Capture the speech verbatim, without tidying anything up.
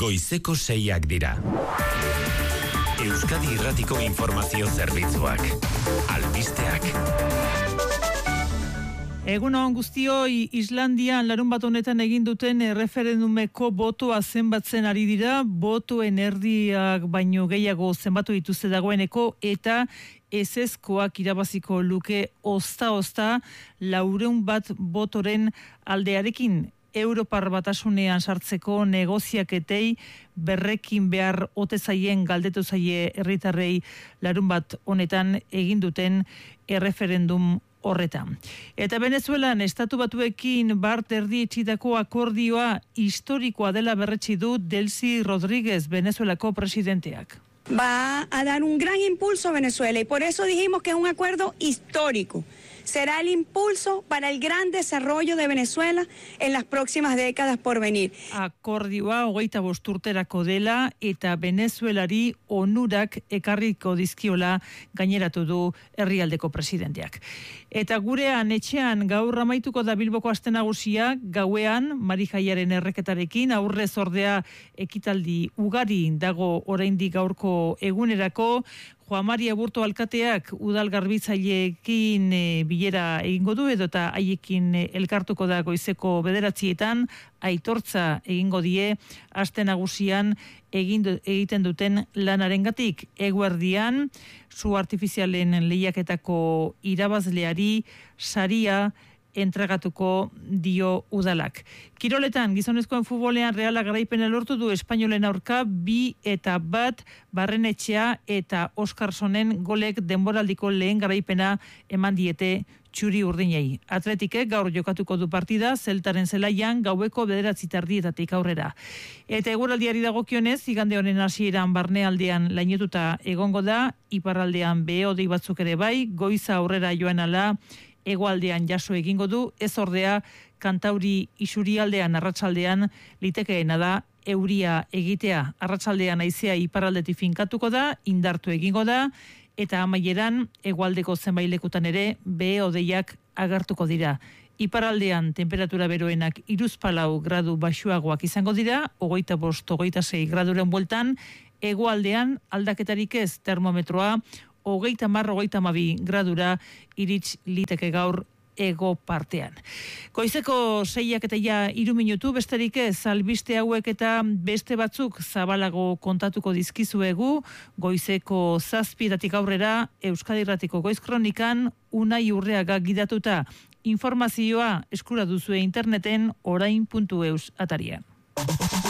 goizeko seiak dira. Euskadi Irratiko Informazio Zerbitzuak. Albisteak. Egun on guztioi, Islandian larun bat honetan egin duten referendumeko botoa zenbatzen ari dira, botoen erdiak baino gehiago zenbatu dituzte dagoeneko eta ezezkoak irabaziko luke ozta-ozta laureun bat botoren aldearekin. Europar Batasunean sartzeko negoziaketei berrekin behar ote zaien galdetu zaie herritarrei larun bat honetan egin duten erreferendum horretan. Eta Venezuelan estatu batuekin bart erdi itxitako akordioa historikoa dela berretsi du Delcy Rodríguez, Venezuelako presidenteak. Va a dar un gran impulso a Venezuela y por eso dijimos que es un acuerdo histórico. Será el impulso para el gran desarrollo de Venezuela en las próximas décadas por venir. Akordioa hogeita bost urterako dela eta Venezuelari onurak ekarriko dizkiola gaineratu du herrialdeko presidenteak. Eta gurean etxean gaur amaituko da Bilboko aste nagusia, gauean Marijaiaren erreketarekin, aurrez ordea ekitaldi ugari dago oraindik gaurko egunerako. Juan Mari Aburto alkateak udal garbitzaileekin e, bilera egingo du edota haiekin e, elkartuko da goizeko bederatzietan, aitortza egingo die aste nagusian egin du, egiten duten lanarengatik. Eguerdian su artifizialen lehiaketako irabazleari saria entregatuko dio udalak. Kiroletan, gizonezkoen futbolean Reala garaipena lortu du Espainolen aurka bi eta bat Barrenetxea eta Oskarsonen golek denboraldiko lehen garaipena eman diete txuri urdinei. Atletikek gaur jokatuko du partida Zeltaren zelaian gaueko bederatzi terdietatik aurrera. Eta eguraldiari dagokionez, igande honen hasieran barnealdean lainetuta egongo da, iparraldean behe-hodei batzuk ere bai, goiza aurrera joan ala hegoaldean jaso egingo du, ez ordea Kantauri isurialdean arratsaldean litekeena da euria egitea. Arratsaldean haizea iparraldetik finkatuko da, indartu egingo da, eta amaieran hegoaldeko zenbait lekutan ere behe-hodeiak agertuko dira. Iparraldean temperatura beroenak hiruzpalau gradu baxuagoak izango dira, hogeita bost, hogeita sei graduren bueltan, hegoaldean aldaketarik ez termometroa hogeita mar, hogeita hamabi gradura irits liteke gaur ego partean. Goizeko seiak eta ja hiru minutu, besterik ez, albiste hauek eta beste batzuk zabalago kontatuko dizkizuegu, goizeko zazpietatik aurrera Euskadi Irratiko Goiz Kronikan Unai Urreaga gidatuta. Informazioa eskura duzue interneten orain puntu eus atarian.